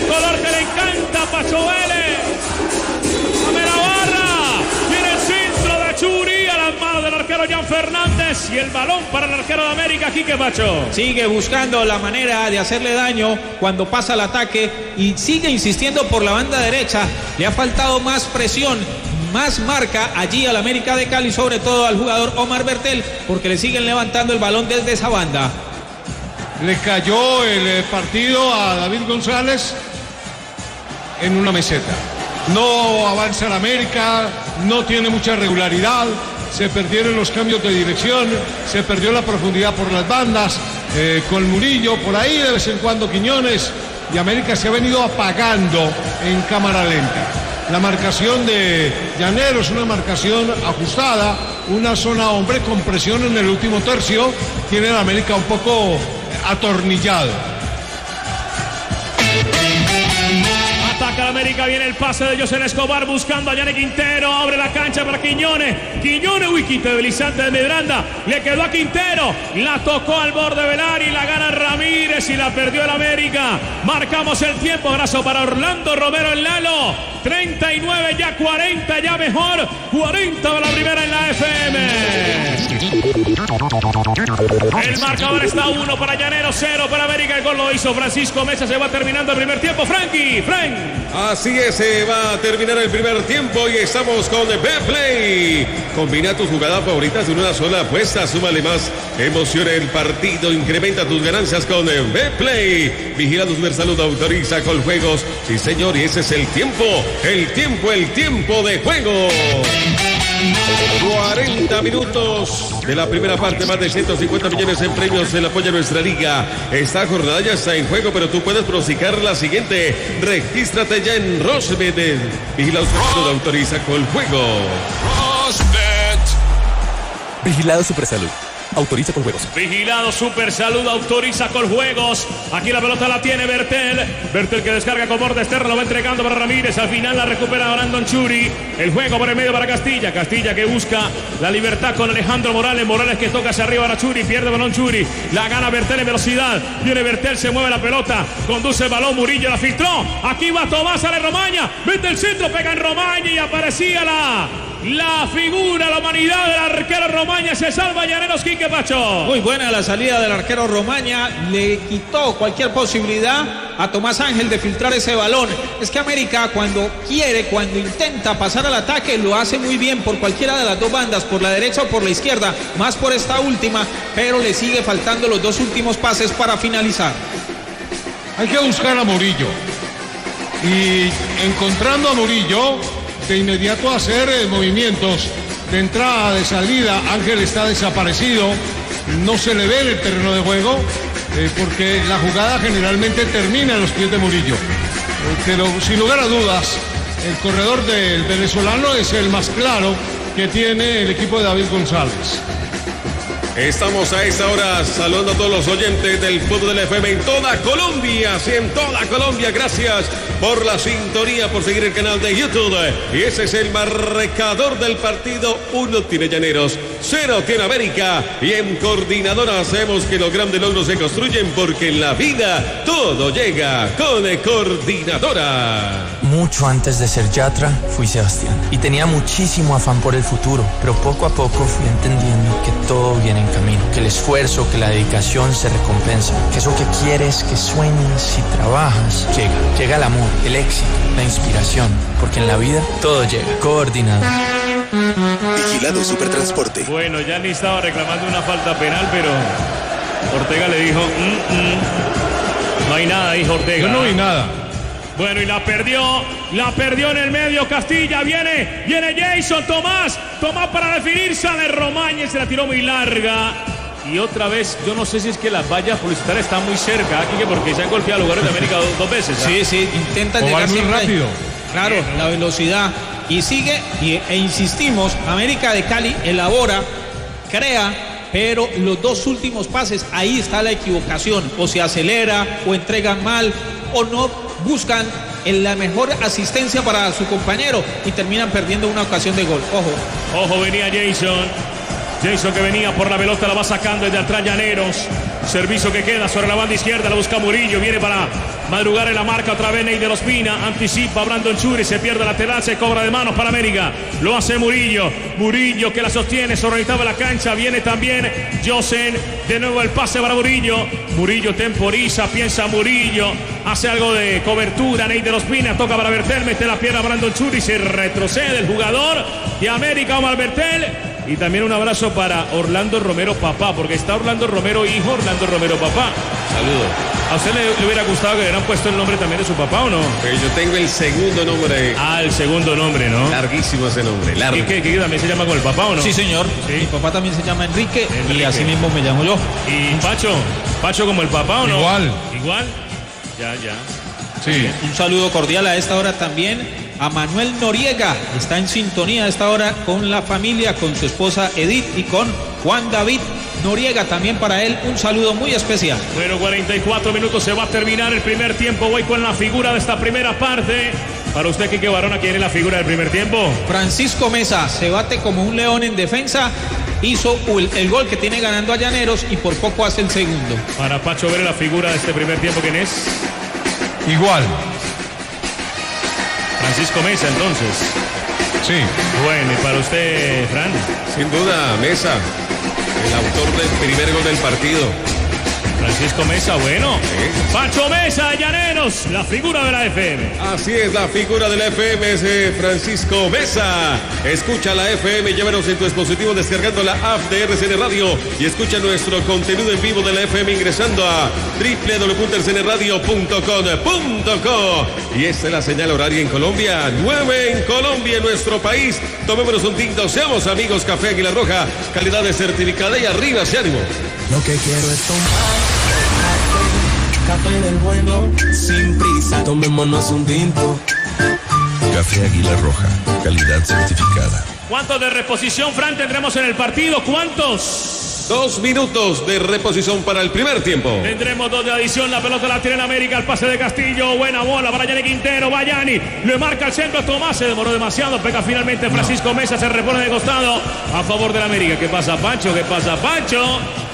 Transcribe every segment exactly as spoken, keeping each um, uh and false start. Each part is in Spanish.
color que le encanta a Pacho Vélez. Dame la barra. Viene el centro de Churi a las manos del arquero Jan Fernández y el balón para el arquero de América, Quique Pacho. Sigue buscando la manera de hacerle daño cuando pasa el ataque y sigue insistiendo por la banda derecha. Le ha faltado más presión, más marca allí al América de Cali, sobre todo al jugador Omar Bertel, porque le siguen levantando el balón desde esa banda. Le cayó el partido a David González en una meseta. No avanza el América, no tiene mucha regularidad, se perdieron los cambios de dirección, se perdió la profundidad por las bandas, eh, con Murillo, por ahí de vez en cuando Quiñones, y América se ha venido apagando en cámara lenta. La marcación de Llanero es una marcación ajustada, una zona hombre con presión en el último tercio, tiene el América un poco atornillado. Ataca la América, viene el pase de José Escobar buscando a Yannick Quintero, abre la cancha para Quiñones, Quiñones, uy, quita deslizante de Medranda, le quedó a Quintero, la tocó al borde Velari, la gana Ramírez y la perdió el América. Marcamos el tiempo, abrazo para Orlando Romero en Lalo, treinta y nueve ya cuarenta, ya mejor, cuarenta de la primera en la F M. El marcador está uno para Llanero, cero para América, el gol lo hizo Francisco Mesa, se va terminando el primer tiempo, Frankie, Frank. Así es, se va a terminar el primer tiempo y estamos con Betplay. Combina tus jugadas favoritas en una sola apuesta, súmale más emoción el partido, incrementa tus ganancias con Betplay. Vigila tu Supersalud, autoriza con juegos. Sí, señor, y ese es el tiempo, el tiempo, el tiempo de juego. cuarenta minutos de la primera parte, más de ciento cincuenta millones en premios, el apoyo a nuestra liga. Esta jornada ya está en juego, pero tú puedes pronosticar la siguiente. Regístrate ya en Rosbet. Vigilado Supersalud, autoriza con juego. Rosbet. Vigilado Supersalud, autoriza con juegos. Vigilado Supersalud, autoriza con juegos. Aquí la pelota la tiene Bertel. Bertel que descarga con borde externo, lo va entregando para Ramírez. Al final la recupera Brandon Churi. El juego por el medio para Castilla. Castilla que busca la libertad con Alejandro Morales. Morales que toca hacia arriba para Churi. Pierde el balón Churi. La gana Bertel en velocidad. Viene Bertel, se mueve la pelota. Conduce el balón, Murillo la filtró. Aquí va Tomás, sale Romaña. Mete el centro, pega en Romaña y aparecía la... La figura, la humanidad del arquero Romaña. Se salva Llaneros, Quique Pacho. Muy buena la salida del arquero Romaña. Le quitó cualquier posibilidad a Tomás Ángel de filtrar ese balón. Es que América cuando quiere, cuando intenta pasar al ataque, lo hace muy bien por cualquiera de las dos bandas, por la derecha o por la izquierda, más por esta última, pero le sigue faltando los dos últimos pases para finalizar. Hay que buscar a Murillo. Y encontrando a Murillo, de inmediato hacer eh, movimientos de entrada, de salida. Ángel está desaparecido, no se le ve en el terreno de juego, eh, porque la jugada generalmente termina en los pies de Murillo. Eh, pero sin lugar a dudas, el corredor del venezolano es el más claro que tiene el equipo de David González. Estamos a esta hora saludando a todos los oyentes del fútbol del F M en toda Colombia, sí, en toda Colombia. Gracias por la sintonía, por seguir el canal de YouTube. Y ese es el marcador del partido. Uno tiene Llaneros, cero tiene América. Y en Coordinadora sabemos que los grandes logros se construyen porque en la vida todo llega con Coordinadora. Mucho antes de ser Yatra, fui Sebastián. Y tenía muchísimo afán por el futuro. Pero poco a poco fui entendiendo que todo viene en camino. Que el esfuerzo, que la dedicación se recompensa. Que eso que quieres, que sueñas y trabajas, llega. Llega el amor, el éxito, la inspiración. Porque en la vida todo llega. Coordinador. Vigilado Supertransporte. Bueno, ya ni estaba reclamando una falta penal, pero Ortega le dijo, mm, mm. no hay nada, dijo Ortega. Yo no vi nada. Bueno, y la perdió, la perdió en el medio Castilla, viene, viene Jason, Tomás, Tomás para definir, sale Romaña, se la tiró muy larga. Y otra vez, yo no sé si es que las vallas publicitarias están muy cerca aquí, porque se han golpeado lugares de América dos, dos veces. Sí, sí, intentan llegar muy siempre rápido. Claro, la velocidad. Y sigue, y, e insistimos, América de Cali elabora, crea, pero los dos últimos pases, ahí está la equivocación. O se acelera, o entregan mal, o no buscan en la mejor asistencia para su compañero y terminan perdiendo una ocasión de gol. Ojo. Ojo, venía Jason. Jason que venía por la pelota, la va sacando desde atrás Llaneros. Servicio que queda sobre la banda izquierda, la busca Murillo, viene para madrugar en la marca otra vez Neider Ospina, anticipa Brandon Churi, se pierde lateral, se cobra de manos para América, lo hace Murillo, Murillo que la sostiene sobre la mitad de la cancha, viene también Josen, de nuevo el pase para Murillo, Murillo temporiza, piensa Murillo, hace algo de cobertura, Neider Ospina, toca para Bertel, mete la pierna a Brandon Churi, se retrocede el jugador de América, Omar Bertel. Y también un abrazo para Orlando Romero Papá, porque está Orlando Romero hijo, Orlando Romero Papá. Saludos. ¿A usted le, le hubiera gustado que le hubieran puesto el nombre también de su papá o no? Eh, yo tengo el segundo nombre. Ah, el segundo nombre, ¿no? Larguísimo ese nombre, largo. ¿Y qué, qué también se llama con el papá o no? Sí, señor. Sí. Mi papá también se llama Enrique, Enrique. y así mismo me llamo yo. ¿Y Pacho? ¿Pacho como el papá o no? Igual. ¿Igual? Ya, ya. Sí. Un saludo cordial a esta hora también a Manuel Noriega, está en sintonía a esta hora con la familia, con su esposa Edith y con Juan David Noriega, también para él un saludo muy especial. Bueno, cuarenta y cuatro minutos, se va a terminar el primer tiempo, voy con la figura de esta primera parte. Para usted, Quique Barona, ¿quién es la figura del primer tiempo? Francisco Mesa, se bate como un león en defensa, hizo el, el gol que tiene ganando a Llaneros y por poco hace el segundo. Para Pacho Vélez, la figura de este primer tiempo, ¿quién es? Igual. Francisco Mesa, entonces. Sí. Bueno, y para usted, Fran. Sin duda, Mesa, el autor del primer gol del partido. Francisco Mesa, bueno. Sí. Pacho Mesa, Llaneros, la figura de la F M. Así es, la figura de la F M es eh, Francisco Mesa. Escucha la F M, llévanos en tu dispositivo descargando la app de R C N Radio y escucha nuestro contenido en vivo de la F M ingresando a doble u doble u doble u punto r c n radio punto com punto co. Y esta es la señal horaria en Colombia, nueve en Colombia, en nuestro país. Tomémonos un tinto, seamos amigos, Café Águila Roja, calidad de certificada y arriba, ese ánimo. Lo que quiero es tomar café del bueno, sin prisa, tomémonos un tinto. Café Águila Roja, calidad certificada. ¿Cuántos de reposición, Fran, tendremos en el partido? ¿Cuántos? Dos minutos de reposición para el primer tiempo. Tendremos dos de adición, la pelota la tiene en América, el pase de Castillo, buena bola para Yanni Quintero, va Yanni, le marca el centro, Tomás, se demoró demasiado, pega finalmente Francisco Mesa, se repone de costado a favor de la América. ¿Qué pasa, Pancho? ¿Qué pasa, Pancho?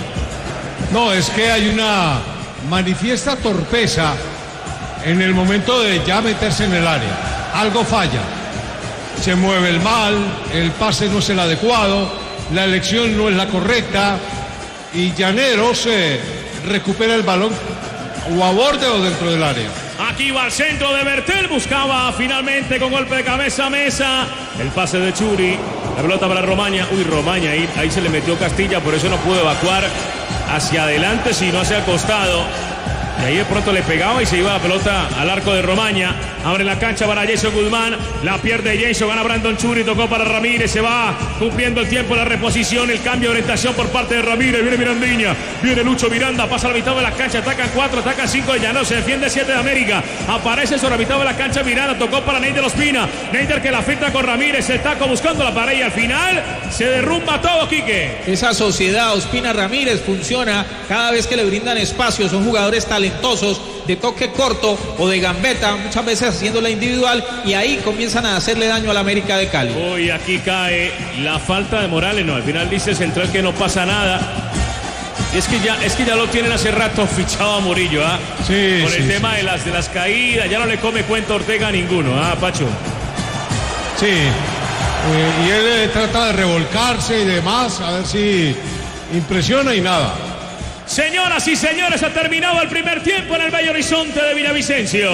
No, es que hay una manifiesta torpeza en el momento de ya meterse en el área. Algo falla. Se mueve el mal, el pase no es el adecuado, la elección no es la correcta y Llaneros eh, recupera el balón o a borde o dentro del área. Aquí va al centro de Bertel, buscaba finalmente con golpe de cabeza Mesa, el pase de Churi, la pelota para Romaña, uy Romaña, ahí, ahí se le metió Castilla, por eso no pudo evacuar hacia adelante, sino hacia el costado. Y ahí de pronto le pegaba y se iba la pelota al arco de Romaña. Abre la cancha para Jason Guzmán. La pierde Jason, gana Brandon Churi, tocó para Ramírez. Se va cumpliendo el tiempo, la reposición, el cambio de orientación por parte de Ramírez. Viene Mirandiña, viene Lucho Miranda, pasa a la mitad de la cancha. Atacan cuatro, atacan cinco de Llaneros, se defiende siete de América. Aparece sobre la mitad de la cancha Miranda, tocó para Neider Ospina. Neider que la afecta con Ramírez, el taco buscando la pared y al final se derrumba todo, Quique. Esa sociedad Ospina Ramírez funciona cada vez que le brindan espacio, son jugadores talentosos, de toque corto o de gambeta, muchas veces haciéndola individual, y ahí comienzan a hacerle daño a la América de Cali. Uy, aquí cae la falta de Morales, no, al final dice el central que no pasa nada. Es que ya, es que ya lo tienen hace rato fichado a Murillo, ¿ah? Sí, Por el sí, tema sí. de las de las caídas, ya no le come cuenta Ortega a ninguno, ¿ah, Pacho? Sí, eh, y él eh, trata de revolcarse y demás, a ver si impresiona y nada. Señoras y señores, ha terminado el primer tiempo en el Bello Horizonte de Villavicencio.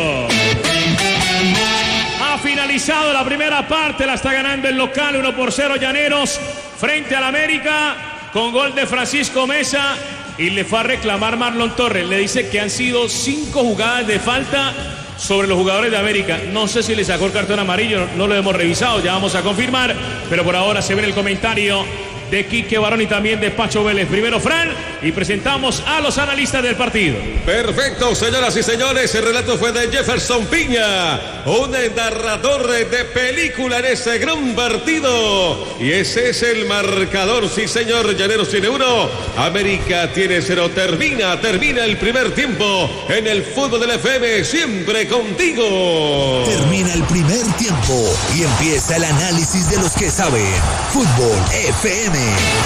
Ha finalizado la primera parte, la está ganando el local, uno por cero Llaneros frente al América con gol de Francisco Mesa y le fue a reclamar Marlon Torres. Le dice que han sido cinco jugadas de falta sobre los jugadores de América. No sé si le sacó el cartón amarillo, no lo hemos revisado, ya vamos a confirmar, pero por ahora se ve el comentario de Quique Barón y también de Pacho Vélez. Primero, Fran. y presentamos a los analistas del partido. Perfecto, señoras y señores, el relato fue de Jefferson Piña, un narrador de película en ese gran partido. Y ese es el marcador, sí señor. Llaneros tiene uno, América tiene cero. Termina, termina el primer tiempo en el fútbol del F M, siempre contigo. Termina el primer tiempo y empieza el análisis de los que saben. Fútbol F M.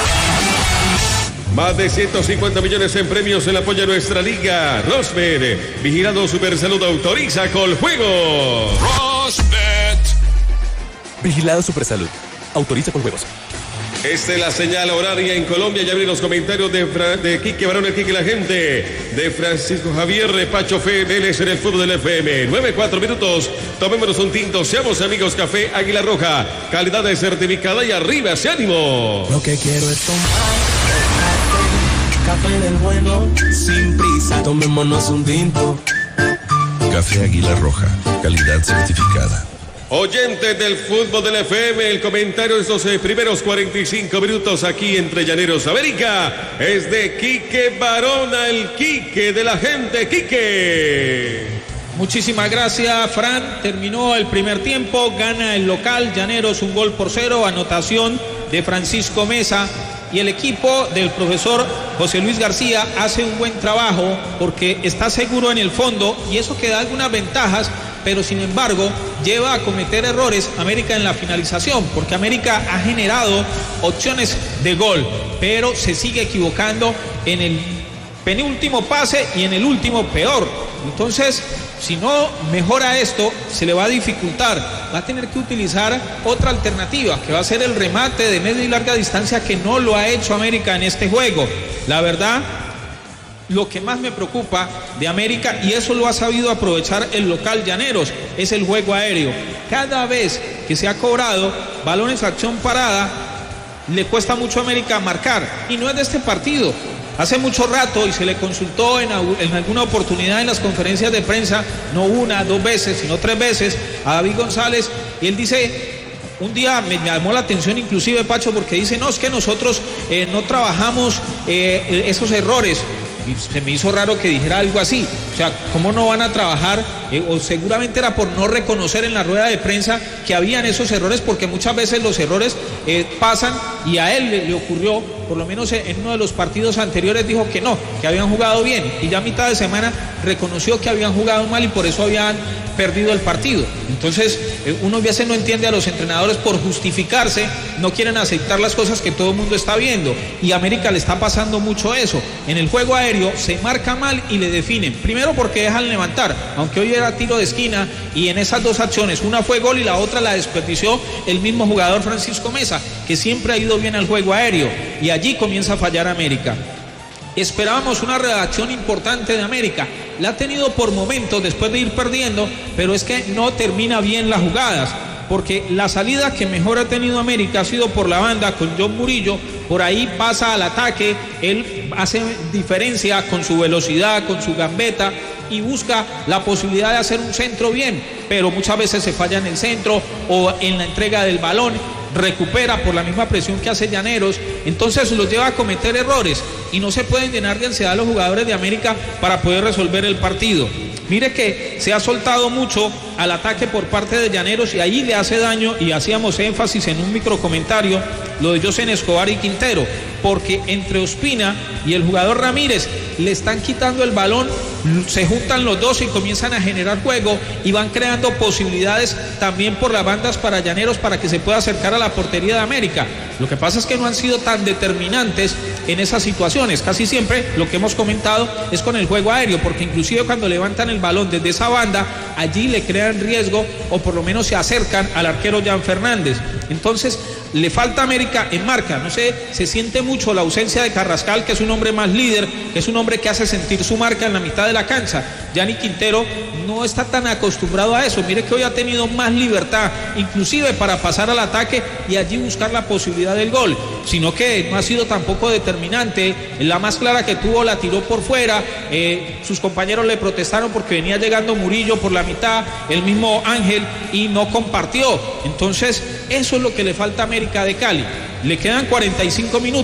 Más de ciento cincuenta millones en premios en apoyo a nuestra liga. Rosmed, vigilando Supersalud, autoriza Coljuegos. Rosmed. Vigilado Supersalud, autoriza Coljuegos. Esta es la señal horaria en Colombia. Ya abrí los comentarios de, Fra de Quique Barón, el Quique la gente, de Francisco Javier de Pacho Fe Vélez en el fútbol del F M. nueve, cuatro minutos. Tomémonos un tinto. Seamos amigos. Café Águila Roja. Calidad de certificada y arriba ese ánimo. Lo que quiero es tomar café, café del bueno, sin prisa. Tomémonos un tinto. Café Águila Roja. Calidad certificada. Oyentes del fútbol del F M, el comentario de estos eh, primeros cuarenta y cinco minutos aquí entre Llaneros América es de Quique Barona, el Quique de la gente. Quique. Muchísimas gracias, Fran. Terminó el primer tiempo, gana el local Llaneros un gol por cero, anotación de Francisco Mesa. Y el equipo del profesor José Luis García hace un buen trabajo porque está seguro en el fondo y eso que da algunas ventajas, pero sin embargo lleva a cometer errores América en la finalización, porque América ha generado opciones de gol, pero se sigue equivocando en el penúltimo pase y en el último peor. Entonces, si no mejora esto, se le va a dificultar. Va a tener que utilizar otra alternativa, que va a ser el remate de media y larga distancia, que no lo ha hecho América en este juego. La verdad, lo que más me preocupa de América, y eso lo ha sabido aprovechar el local Llaneros, es el juego aéreo. Cada vez que se ha cobrado balones a acción parada, le cuesta mucho a América marcar, y no es de este partido. Hace mucho rato, y se le consultó en, en alguna oportunidad en las conferencias de prensa, no una, dos veces, sino tres veces, a David González, y él dice, un día me llamó la atención inclusive, Pacho, porque dice, no, es que nosotros eh, no trabajamos eh, esos errores. Y se me hizo raro que dijera algo así. O sea, ¿cómo no van a trabajar? Eh, o seguramente era por no reconocer en la rueda de prensa que habían esos errores, porque muchas veces los errores eh, pasan, y a él le, le ocurrió, por lo menos en uno de los partidos anteriores dijo que no, que habían jugado bien, y ya a mitad de semana reconoció que habían jugado mal y por eso habían perdido el partido. Entonces, eh, uno a veces no entiende a los entrenadores, por justificarse, no quieren aceptar las cosas que todo el mundo está viendo, y a América le está pasando mucho eso. En el juego aéreo se marca mal y le definen, primero porque dejan levantar, aunque hoy era tiro de esquina, y en esas dos acciones, una fue gol y la otra la desperdició el mismo jugador Francisco Mesa, que siempre ha ido bien al juego aéreo, y allí comienza a fallar América. Esperábamos una reacción importante de América, la ha tenido por momentos después de ir perdiendo, pero es que no termina bien las jugadas, porque la salida que mejor ha tenido América ha sido por la banda con John Murillo. Por ahí pasa al ataque, él hace diferencia con su velocidad, con su gambeta, y busca la posibilidad de hacer un centro bien, pero muchas veces se falla en el centro o en la entrega del balón, recupera por la misma presión que hace Llaneros, entonces los lleva a cometer errores, y no se pueden llenar de ansiedad los jugadores de América para poder resolver el partido. Mire que se ha soltado mucho al ataque por parte de Llaneros, y ahí le hace daño, y hacíamos énfasis en un microcomentario lo de José Escobar y Quintero, porque entre Ospina y el jugador Ramírez le están quitando el balón, se juntan los dos y comienzan a generar juego, y van creando posibilidades también por las bandas para Llaneros, para que se pueda acercar a la portería de América. Lo que pasa es que no han sido tan determinantes en esas situaciones. Casi siempre lo que hemos comentado es con el juego aéreo, porque inclusive cuando levantan el balón desde esa banda, allí le crean riesgo, o por lo menos se acercan al arquero Jan Fernández. Entonces le falta a América en marca. No sé, se siente mucho la ausencia de Carrascal, que es un hombre más líder, que es un hombre que hace sentir su marca en la mitad de la cancha. Gianni Quintero no está tan acostumbrado a eso. Mire que hoy ha tenido más libertad, inclusive para pasar al ataque y allí buscar la posibilidad del gol, sino que no ha sido tampoco determinante. La más clara que tuvo la tiró por fuera, eh, sus compañeros le protestaron porque venía llegando Murillo por la mitad, el mismo Ángel, y no compartió. Entonces eso es lo que le falta a América de Cali. Le quedan cuarenta y cinco minutos,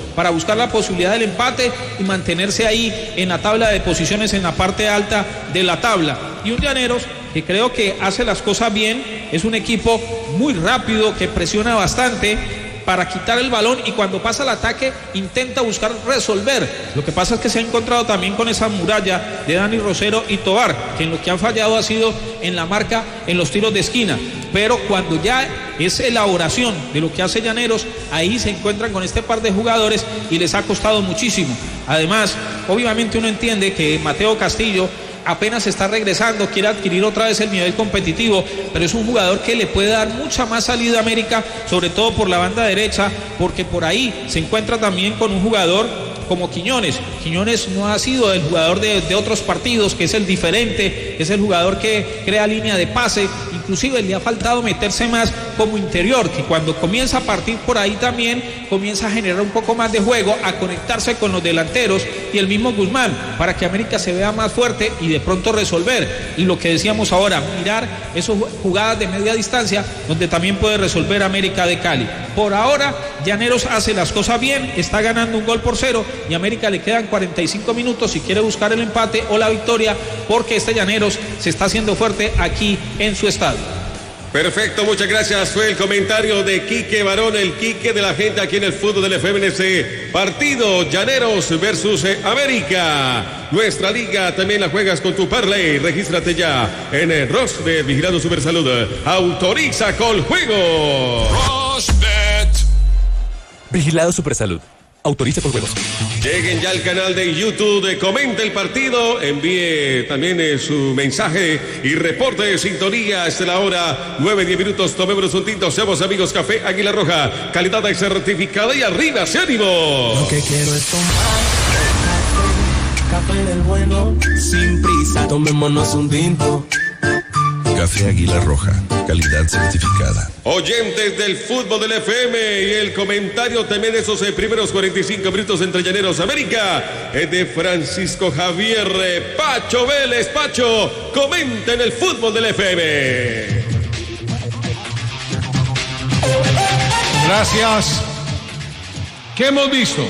para buscar la posibilidad del empate y mantenerse ahí en la tabla de posiciones en la parte alta de la tabla. Y un Llaneros que creo que hace las cosas bien, es un equipo muy rápido que presiona bastante para quitar el balón y cuando pasa el ataque intenta buscar resolver. Lo que pasa es que se ha encontrado también con esa muralla de Dani Rosero y Tobar, que en lo que han fallado ha sido en la marca en los tiros de esquina. Pero cuando ya es elaboración de lo que hace Llaneros, ahí se encuentran con este par de jugadores y les ha costado muchísimo. Además, obviamente uno entiende que Mateo Castillo apenas está regresando, quiere adquirir otra vez el nivel competitivo, pero es un jugador que le puede dar mucha más salida a América, sobre todo por la banda derecha, porque por ahí se encuentra también con un jugador como Quiñones. Quiñones no ha sido el jugador de, de otros partidos, que es el diferente, es el jugador que crea línea de pase, inclusive le ha faltado meterse más como interior, que cuando comienza a partir por ahí también comienza a generar un poco más de juego, a conectarse con los delanteros y el mismo Guzmán, para que América se vea más fuerte y de pronto resolver. Y lo que decíamos ahora, mirar esas jugadas de media distancia donde también puede resolver América de Cali. Por ahora, Llaneros hace las cosas bien, está ganando un gol por cero y a América le quedan cuarenta y cinco minutos si quiere buscar el empate o la victoria, porque este Llaneros se está haciendo fuerte aquí en su estadio. Perfecto, muchas gracias. Fue el comentario de Quique Barón, el Quique de la gente aquí en el fútbol del F M en ese partido Llaneros versus América. Nuestra liga también la juegas con tu parlay. Regístrate ya en el Rosbet, vigilando Supersalud. Autoriza con juego. Rosbet. Vigilado Supersalud. Autoriza por juegos. Lleguen ya al canal de YouTube, comente el partido, envíe también eh, su mensaje y reporte de sintonía. Hasta la hora, nueve, diez minutos, tomémonos un tinto, seamos amigos, Café Águila Roja, calidad certificada y arriba, ¡se ánimo! Lo que quiero es tomar café, café del bueno, sin prisa, tomémonos un tinto. Café Águila Roja, calidad certificada. Oyentes del fútbol del F M y el comentario también de esos eh, primeros cuarenta y cinco minutos entre Llaneros América es de Francisco Javier eh, Pacho Vélez. Pacho, comenta en el fútbol del F M. Gracias. ¿Qué hemos visto?